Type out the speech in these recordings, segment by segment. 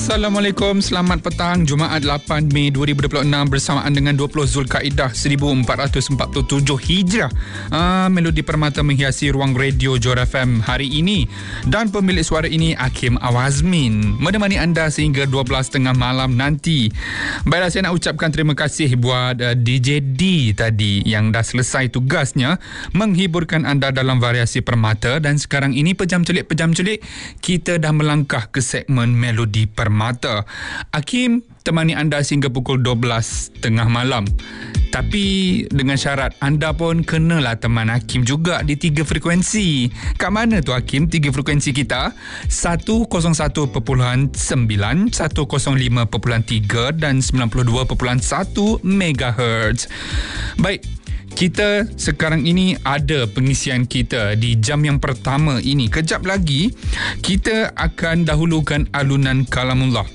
Assalamualaikum, selamat petang. Jumaat 8 Mei 2026 bersamaan dengan 20 Zulkaidah 1447 Hijrah. Melodi Permata menghiasi ruang radio Johor FM hari ini. Dan pemilik suara ini Hakim Awazmin, menemani anda sehingga 12.30 malam nanti. Baiklah, saya nak ucapkan terima kasih buat DJ D tadi yang dah selesai tugasnya menghiburkan anda dalam variasi Permata. Dan sekarang ini pejam celik kita dah melangkah ke segmen Melodi Permata. Hakim temani anda sehingga pukul 12.30 malam. Tapi dengan syarat anda pun kenalah teman Hakim juga di 3 frekuensi. Kat mana tu Hakim 3 frekuensi kita? 101.9, 105.3 dan 92.1 MHz. Baik, kita sekarang ini ada pengisian kita di jam yang pertama ini. Kejap lagi kita akan dahulukan alunan Kalamullah.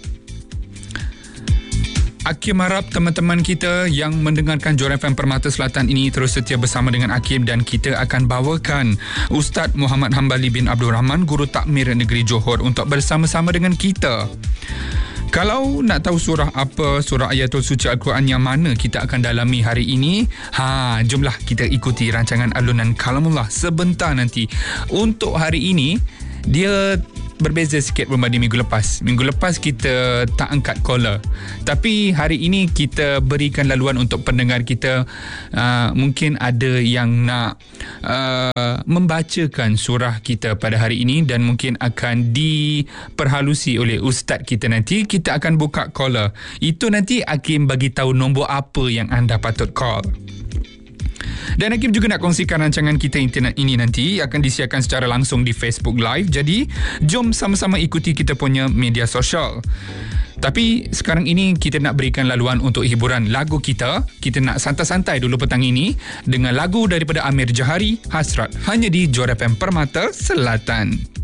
Hakim harap teman-teman kita yang mendengarkan Johor FM Permata Selatan ini terus setia bersama dengan Hakim, dan kita akan bawakan Ustaz Muhammad Hambali bin Abdul Rahman, Guru Takmir Negeri Johor, untuk bersama-sama dengan kita. Kalau nak tahu surah apa, surah Ayatul Suci Al-Quran yang mana kita akan dalami hari ini, jomlah kita ikuti rancangan alunan Kalamullah sebentar nanti. Untuk hari ini, dia berbeza sikit berbanding minggu lepas. Minggu lepas kita tak angkat caller, tapi hari ini kita berikan laluan untuk pendengar kita. Mungkin ada yang nak membacakan surah kita pada hari ini dan mungkin akan diperhalusi oleh ustaz kita nanti. Kita akan buka caller. Itu nanti Hakim bagi tahu nombor apa yang anda patut call. Dan Hakim juga nak kongsikan rancangan kita internet ini nanti akan disiarkan secara langsung di Facebook Live. Jadi, jom sama-sama ikuti kita punya media sosial. Tapi sekarang ini kita nak berikan laluan untuk hiburan lagu kita. Kita nak santai-santai dulu petang ini dengan lagu daripada Amir Jahari, Hasrat, hanya di Johor FM Permata Selatan.